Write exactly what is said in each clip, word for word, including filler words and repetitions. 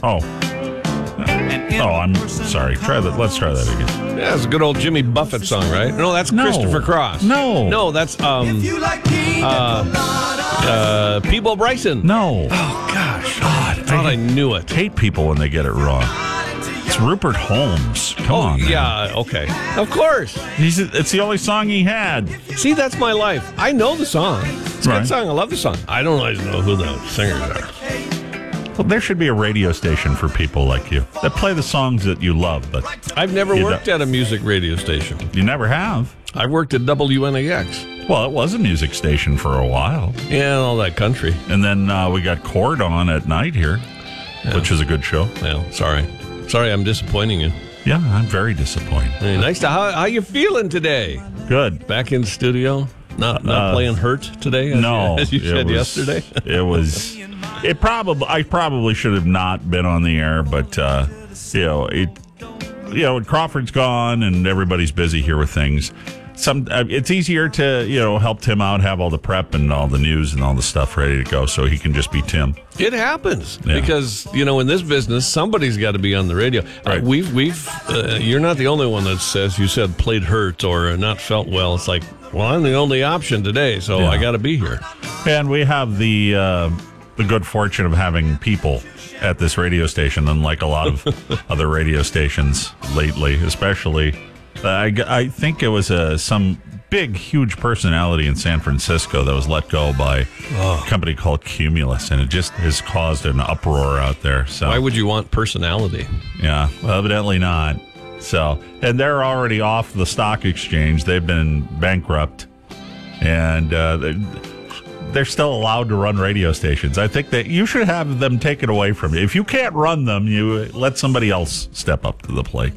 Oh. Oh, I'm sorry. Try that. Let's try that again. Yeah, it's a good old Jimmy Buffett song, right? No, that's No. Christopher Cross. No. No, that's um, uh, uh, Peeble Bryson. No. Oh, gosh. God, I thought I knew it. Hate people when they get it wrong. It's Rupert Holmes. Come Oh, on, man. yeah, okay. Of course. He's, it's the only song he had. See, that's my life. I know the song. It's a Right. good song. I love the song. I don't always know who the singers are. Well, there should be a radio station for people like you that play the songs that you love, but I've never You worked at a music radio station. you never have. I worked at W N A X. Well, it was a music station for a while. Yeah, all that country. And then uh, we got Cord on at night here, Yeah. which is a good show. Well, sorry. Sorry, I'm disappointing you. Yeah, I'm very disappointed. Hey, nice to how how you feeling today? Good. Back in studio? Not not Uh, playing Hurt today? As No. you, as you it said was- yesterday. It was. It probably. I probably should have not been on the air, but uh, you know, it. You know, Crawford's gone and everybody's busy here with things. Some. Uh, it's easier to you know help Tim out, have all the prep and all the news and all the stuff ready to go, so he can just be Tim. It happens Yeah. because you know in this business somebody's got to be on the radio. Right. Uh, we've we've uh, you're not the only one that says you said played hurt or not felt well. It's like, well, I'm the only option today, so Yeah. I got to be here. And we have the uh, the good fortune of having people at this radio station, unlike a lot of other radio stations lately, especially. Uh, I, I think it was uh, some big, huge personality in San Francisco that was let go by Oh. a company called Cumulus, and it just has caused an uproar out there. So, Why would you want personality? yeah, well, evidently not. So, and they're already off the stock exchange. They've been bankrupt, and uh, they're, they're still allowed to run radio stations. I think that you should have them taken away from you. If you can't run them, you let somebody else step up to the plate.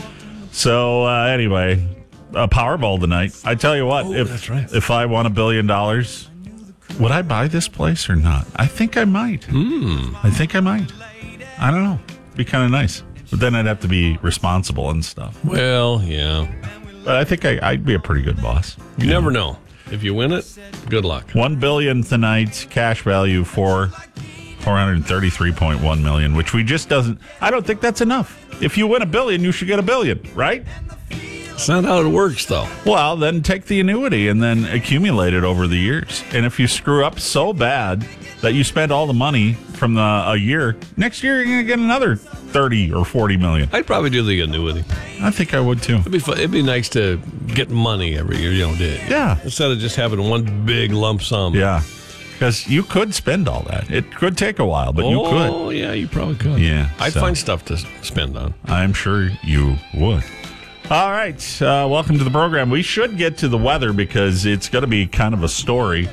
So, uh, anyway, uh, Powerball tonight. I tell you what, Oh, if that's right. if I won a billion dollars, would I buy this place or not? I think I might. Hmm. I think I might. I don't know. Be kind of nice. But then I'd have to be responsible and stuff. Well, yeah. But I think I, I'd be a pretty good boss. You never know. If you win it, good luck. One billion tonight, cash value for four hundred thirty-three point one million, which we just doesn't. I don't think that's enough. If you win a billion, you should get a billion, right? It's not how it works, though. Well, then take the annuity and then accumulate it over the years. And if you screw up so bad that you spend all the money from the a year, next year you're going to get another thirty or forty million. I'd probably do the annuity. I think I would too. It'd be fun. It'd be nice to get money every year, you know, do- Yeah. instead of just having one big lump sum. Yeah. Because you could spend all that. It could take a while, but you could. Oh, yeah, you probably could. Yeah, I'd so. find stuff to s- spend on. I'm sure you would. All right. Uh, welcome to the program. We should get to the weather because it's going to be kind of a story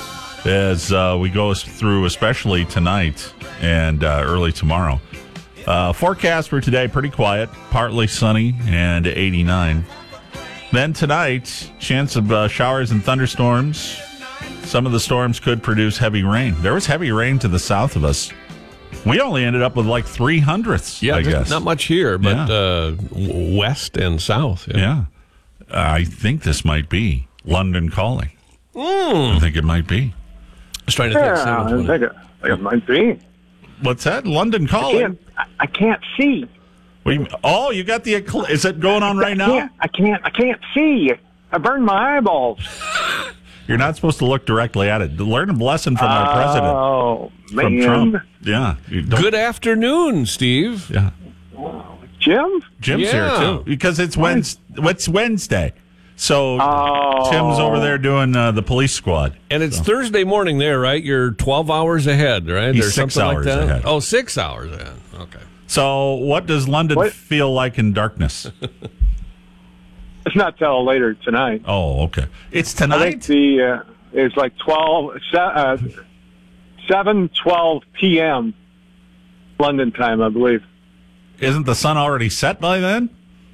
as uh, we go through, especially tonight and uh, early tomorrow. Uh, forecast for today, pretty quiet, partly sunny and eighty-nine. Then tonight, chance of uh, showers and thunderstorms. Some of the storms could produce heavy rain. There was heavy rain to the south of us. We only ended up with like three hundredths, Yeah, I there's guess. not much here, but Yeah. uh, w- west and south. Yeah. I think this might be London calling. Mm. I think it might be. I was trying to think. Yeah, see I which one. think it, it might be. What's that? London I calling? can't, I, I can't see. What do you- oh, you got the ecl- is it going on right I now? can't, I can't, I can't see. I burned my eyeballs. You're not supposed to look directly at it. Learn a lesson from our president, Oh, from man. Trump. Yeah. You don't- Good afternoon, Steve. Yeah. Jim? Jim's Yeah. here too because it's Wednesday. It's Wednesday. So Oh. Tim's over there doing uh, the police squad. And it's Thursday morning there, right? You're twelve hours ahead, right? He's or six something hours like that? ahead. Oh, six hours ahead. Okay. So what does London What? feel like in darkness? It's not till later tonight. Oh, okay. It's I think tonight? the, uh, it's like twelve, se- uh, seven twelve p.m. London time, I believe. Isn't the sun already set by then?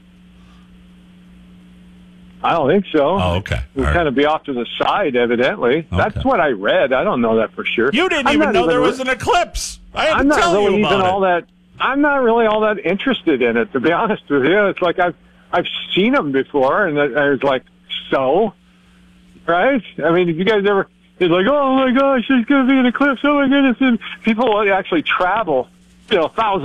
I don't think so. Oh, okay. We'll All right. kind of be off to the side, evidently. That's what I read. I don't know that for sure. You didn't I'm even not know there re- was an eclipse. I had I'm to not tell really you even about all it. that. I'm not really all that interested in it, to be honest with you. It's like I've I've seen them before, and I I was like, so, right? I mean, if you guys ever, it's like, oh my gosh, there's going to be an eclipse. Oh my goodness! And people actually travel, you know, thousands.